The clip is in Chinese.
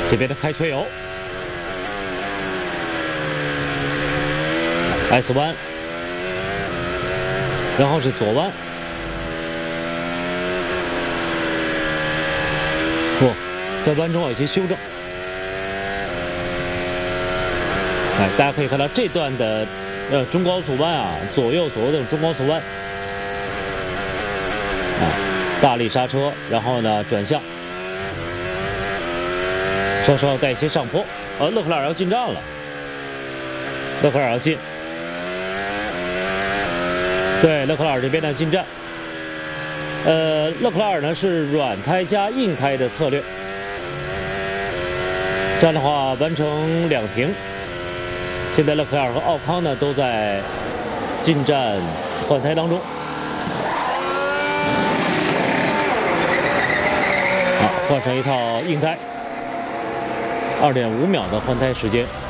这边的开缺油 ，S 弯，然后是左弯，不，在弯中有些修正。哎，大家可以看到这段的中高速弯啊，左右所谓的中高速弯啊，大力刹车，然后呢转向。 稍稍带一些上坡，勒克莱尔要进站了，勒克莱尔要进，对，勒克莱尔这边呢进站，勒克莱尔呢是软胎加硬胎的策略，这样的话完成两停。现在勒克莱尔和奥康呢都在进站换胎当中，好，换上一套硬胎。 2.5秒的换胎时间。